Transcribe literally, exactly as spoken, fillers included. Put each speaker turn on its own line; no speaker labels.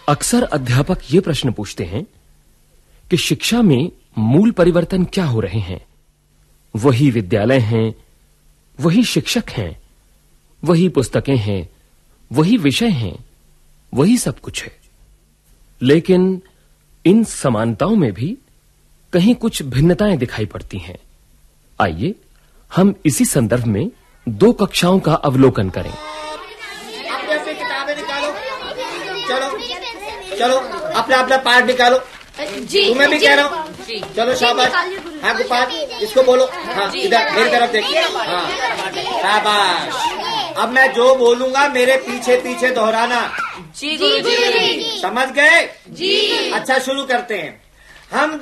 अक्सर अध्यापक ये प्रश्न पूछते हैं कि शिक्षा में मूल परिवर्तन क्या हो रहे हैं। वही विद्यालय हैं, वही शिक्षक हैं, वही पुस्तकें हैं, वही विषय हैं, वही सब कुछ है। लेकिन इन समानताओं में भी कहीं कुछ भिन्नताएं दिखाई पड़ती हैं। आइए हम इसी संदर्भ में दो कक्षाओं का अवलोकन करें।
अपने अपने किताबें निकालो। चलो चलो अपना अपना पाठ निकालो।
जी
तुम्हें भी
जी,
कह रहा हूँ। चलो शाबाश। हाँ गोपाल, इसको बोलो। हाँ इधर मेरी तरफ देखिए। हाँ शाबाश। अब मैं जो बोलूंगा मेरे पीछे पीछे दोहराना।
जी गुरुजी।
समझ गए?
जी।
अच्छा शुरू करते हैं। हम